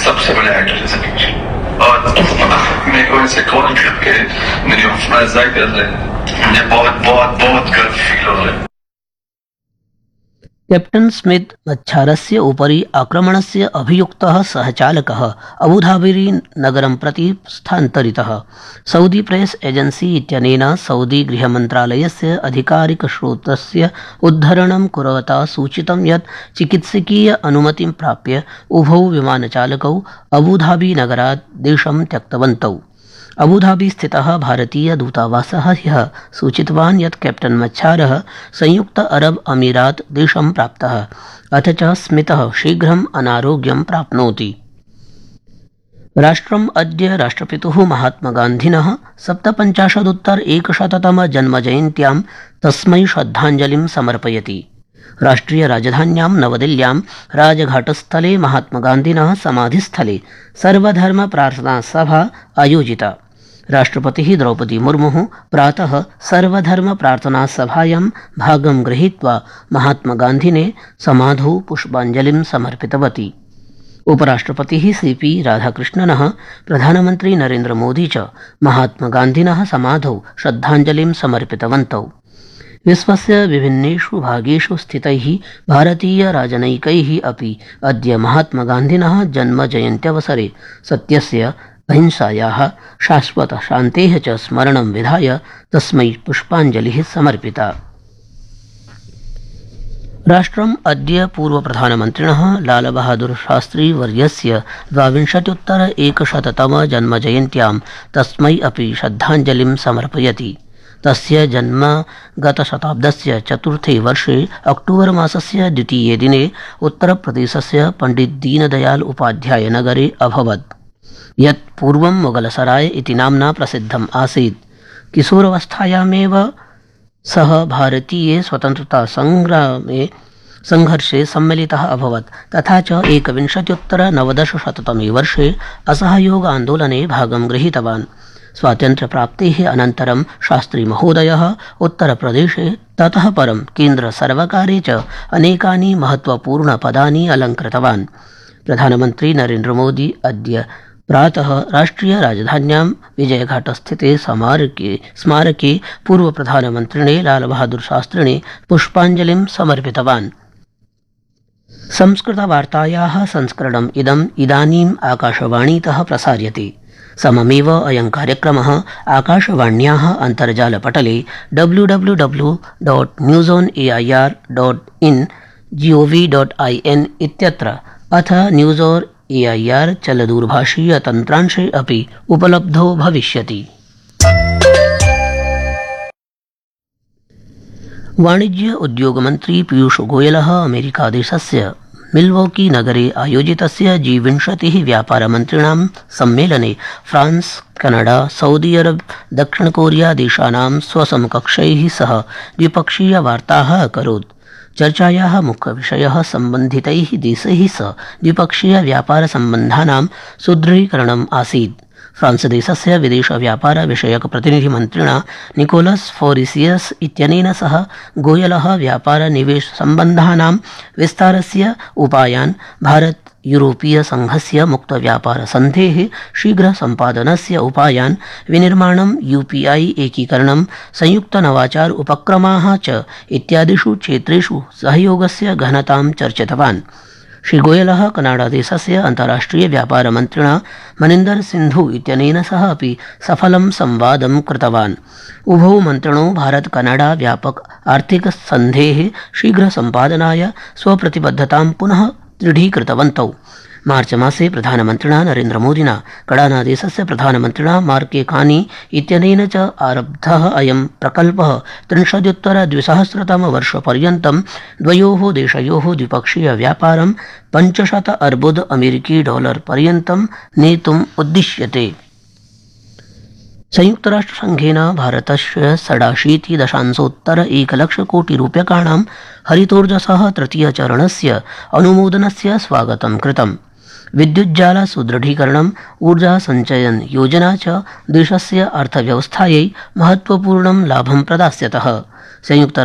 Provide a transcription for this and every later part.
सबसे बड़े एक्टर है जिंदगी में। और मेरे को इसे कॉल करके मेरी हौसला अफजाई कर रहे हैं, मुझे बहुत बहुत बहुत गर्व फील हो रहा है। कैप्टन स्मिथ मच्छारस्य उपरि आक्रमणस्य अभियुक्तः सहचालकः अबुधाबीनगरं प्रति स्थानान्तरितः। सऊदी प्रेस एजेंसी इत्यनेन सऊदी गृहमन्त्रालयस्य आधिकारिकस्रोतस्य उद्धरणं कुर्वता सूचितं यत् चिकित्सकीय अनुमतिं प्राप्य उभौ विमानचालकौ अबुधाबीनगरात् देशं त्यक्तवन्तौ। अबुधाबी स्थितः भारतीय दूतावासः ह्यः सूचितवान् यत् कैप्टन मच्छारः संयुक्त अरब अमीरात देशं प्राप्तः, अथ च स्मितः शीघ्रम् अनारोग्यं प्राप्नोति। राष्ट्रम् अद्य राष्ट्रपितुः महात्मगान्धिनः 57-100तम जन्मजयन्त्यां तस्मै श्रद्धाञ्जलिं समर्पयति। राष्ट्रियराजधान्यां नवदिल्ल्यां राजघाटस्थले महात्मगान्धिनः समाधिस्थले सर्वधर्मप्रार्थनासभा आयोजिता। राष्ट्रपतिः द्रौपदी मुर्मुः प्रातः सर्वधर्मप्रार्थनासभायां भागं गृहीत्वा महात्मगान्धिने समाधौ पुष्पाञ्जलिं समर्पितवती। उपराष्ट्रपतिः सीपी राधाकृष्णनः प्रधानमन्त्री नरेन्द्रमोदी च महात्मगान्धिनः समाधौ श्रद्धाञ्जलिं समर्पितवन्तौ। विश्वस्य विभिन्नेषु भागेषु स्थितैः भारतीयराजनैकैः अपि अद्य महात्मगान्धिनः जन्मजयन्त्यवसरे सत्यस्य, अहिंसायाः, शाश्वतशान्तेः च स्मरणं विधाय तस्मै पुष्पाञ्जलिः समर्पिता। राष्ट्रम् अद्य पूर्वप्रधानमन्त्रिणः लालबहादुर शास्त्री वर्यस्य 22-100तम जन्मजयन्त्यां तस्मै अपि श्रद्धाञ्जलिं समर्पयति। तस्य जन्म गतशताब्दस्य चतुर्थे वर्षे अक्टोबर मासस्य 2 दिने उत्तरप्रदेशस्य पण्डित दीनदयाल उपाध्याय नगरे अभवत्, यत् पूर्वं मुगलसराय इति नाम्ना प्रसिद्धम् आसीत्। किशोरावस्थायामेव सः भारतीये स्वतन्त्रतासंघर्षे सम्मिलितः अभवत्, तथा च 1919-तमे वर्षे असहयोग आन्दोलने भागं गृहीतवान्। स्वातन्त्र्यप्राप्तेः अनन्तरं शास्त्री महोदयः उत्तरप्रदेशे ततः परं केन्द्रसर्वकारे च अनेकानि महत्त्वपूर्णपदानि अलङ्कृतवान्। प्रधानमन्त्री नरेन्द्रमोदी अद्य प्रातः राष्ट्रियराजधान्यां विजयघाटस्थिते स्मारके पूर्वप्रधानमन्त्रिणे लालबहादुर शास्त्रिणे पुष्पाञ्जलिं समर्पितवान्। संस्कृतवार्तायाः संस्करणम् इदानीम् आकाशवाणीतः प्रसार्यते। सममेव अयं कार्यक्रमः आकाशवाण्याः अन्तर्जालपटले www.newsonair.in gov.in इत्यत्र अथ न्यूज़ ऑन एआईआर चलदूरभाषीय तन्त्रांशे अपि उपलब्धो भविष्यति। वाणिज्य उद्योगमन्त्री पीयूष गोयलः अमेरिकादेशस्य मिल्वॉकी नगरे आयोजितस्य G20 व्यापारमन्त्रिणां सम्मेलने फ्रांस, कनाडा, सऊदी अरब, दक्षिण कोरिया देशानां स्वसमकक्षैः सह द्विपक्षीयवार्ताः अकरोत्। चर्चायाः मुख्यविषयः सम्बन्धितैः देशैः सह द्विपक्षीयव्यापारसम्बन्धानां सुदृढीकरणम् आसीत्। फ्रांसदेशस्य विदेशव्यापारविषयकप्रतिनिधिमन्त्रिणा निकोलस फोरिसियस इत्यनेन सह गोयलः व्यापारनिवेशसम्बन्धानां विस्तारस्य उपायान्, भारत यूरोपीय संघस्य मुक्तव्यापारसन्धेः शीघ्रसम्पादनस्य उपायान्, विनिर्माणं, UPI एकीकरणं, संयुक्तनवाचार उपक्रमाः च इत्यादिषु क्षेत्रेषु सहयोगस्य घनतां चर्चितवान्। श्रीगोयलः कनाडादेशस्य अन्ताराष्ट्रियव्यापारमन्त्रिणा मनिन्दर सिन्धु इत्यनेन सह अपि सफलं संवादं कृतवान्। उभौ मन्त्रिणौ भारत कनाडा व्यापक आर्थिकसन्धेः शीघ्रसम्पादनाय स्वप्रतिबद्धतां पुनः दृढीकृतवन्तौ। मार्च मासे प्रधानमन्त्रिणा नरेन्द्रमोदिना कनाडादेशस्य प्रधानमन्त्रिणा मार्केकानी इत्यनेन च आरब्धः अयं प्रकल्पः 30-2000तमवर्षपर्यन्तं द्वयोः देशयोः द्विपक्षीयव्यापारं 500 अर्बुद अमेरिकी डॉलर पर्यन्तं नेतुम् उद्दिश्यते। संयुक्तराष्ट्रसंघेन भारतस्य 87.1 हरितोर्जसः तृतीयचरणस्य अनुमोदनस्य स्वागतं कृतम्। विद्युज्जाल सुदृढीकरणम्, ऊर्जा संचयन योजना च देशस्य अर्थव्यवस्थायै महत्वपूर्णं लाभं प्रदास्यतः।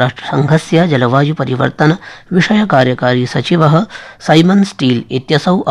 संयुक्तराष्ट्रसंघस्य जलवायु परिवर्तन विषय कार्यकारी सचिवः साइमन स्टील इत्यसौ